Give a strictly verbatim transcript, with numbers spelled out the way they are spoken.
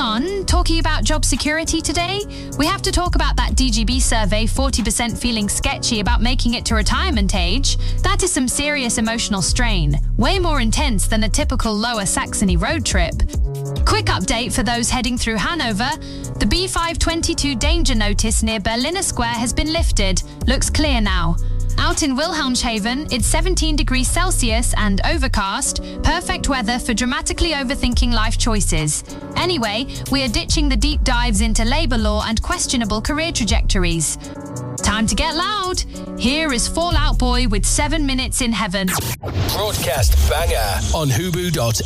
on, talking about job security today, we have to talk about that D G B survey, forty percent feeling sketchy about making it to retirement age. That is some serious emotional strain, way more intense than a typical Lower Saxony road trip. Quick update for those heading through Hanover. The B five twenty-two danger notice near Berliner Square has been lifted. Looks clear now. Out in Wilhelmshaven, it's seventeen degrees Celsius and overcast. Perfect weather for dramatically overthinking life choices. Anyway, we are ditching the deep dives into labour law and questionable career trajectories. Time to get loud. Here is Fall Out Boy with Seven Minutes in Heaven. Broadcast banger on Hubu dot